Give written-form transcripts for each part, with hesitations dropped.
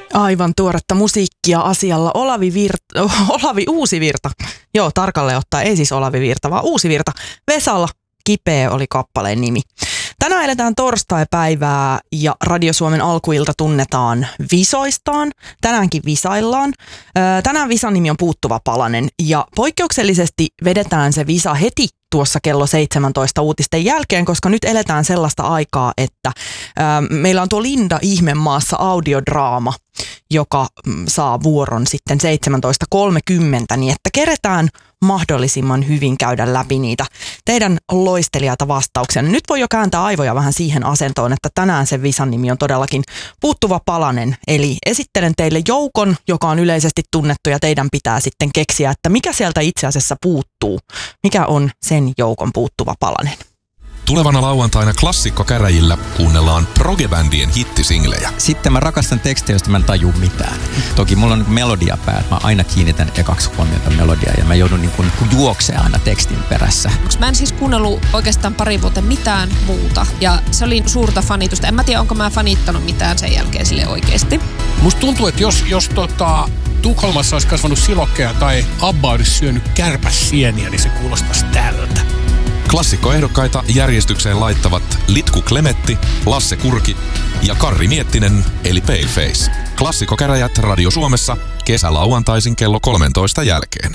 Aivan tuoretta musiikkia asialla Olavi Uusivirta. Joo, tarkalleen ottaen, ei siis Olavi Virta, vaan Uusivirta. Vesalla kipeä oli kappaleen nimi. Tänään eletään torstaipäivää ja Radio Suomen alkuilta tunnetaan visoistaan. Tänäänkin visaillaan. Tänään visan nimi on Puuttuva palanen ja poikkeuksellisesti vedetään se visa heti tuossa kello 17 uutisten jälkeen, koska nyt eletään sellaista aikaa, että meillä on tuo Linda Ihmemaassa audiodraama, joka saa vuoron sitten 17.30, niin että keretään mahdollisimman hyvin käydä läpi niitä teidän loistelijaita vastauksia. Nyt voi jo kääntää aivoja vähän siihen asentoon, että tänään sen visan nimi on todellakin Puuttuva palanen. Eli esittelen teille joukon, joka on yleisesti tunnettu ja teidän pitää sitten keksiä, että mikä sieltä itse asiassa puuttuu. Mikä on sen joukon puuttuva palanen? Tulevana lauantaina klassikkokäräjillä kuunnellaan progebändien hittisinglejä. Sitten mä rakastan tekstejä, joista mä en taju mitään. Toki mulla on melodia pää, mä aina kiinnitän ekaksi huomiota melodiaa ja mä joudun niin kuin juoksemaan aina tekstin perässä. Mä en siis kuunnellut oikeastaan pari vuotta mitään muuta ja se oli suurta fanitusta. En mä tiedä, onko mä fanittanut mitään sen jälkeen sille oikeasti. Musta tuntuu, että jos Tukholmassa olisi kasvanut silokkeja tai Abba olisi syönyt kärpäsieniä, niin se kuulostaisi tältä. Klassikkoehdokkaita järjestykseen laittavat Litku Klemetti, Lasse Kurki ja Karri Miettinen eli Paleface. Klassikkokäräjät Radio Suomessa kesälauantaisin kello 13 jälkeen.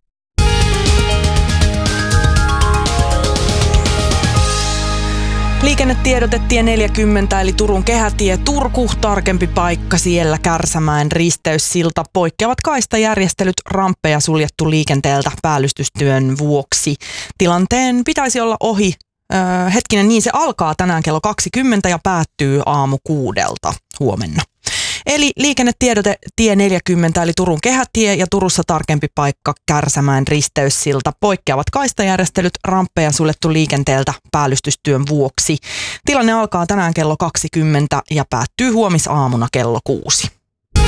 Liikennetiedote tie 40 eli Turun kehätie Turku, tarkempi paikka siellä Kärsämäen risteyssilta. Poikkeavat kaistajärjestelyt, ramppeja suljettu liikenteeltä päällystystyön vuoksi. Tilanteen pitäisi olla ohi. Niin se alkaa tänään kello 20 ja päättyy aamu 6 huomenna. Eli liikennetiedote tie 40 eli Turun kehätie ja Turussa tarkempi paikka Kärsämäen risteyssilta. Poikkeavat kaistajärjestelyt, ramppeja suljettu liikenteeltä päällystystyön vuoksi. Tilanne alkaa tänään kello 20 ja päättyy huomisaamuna kello 6.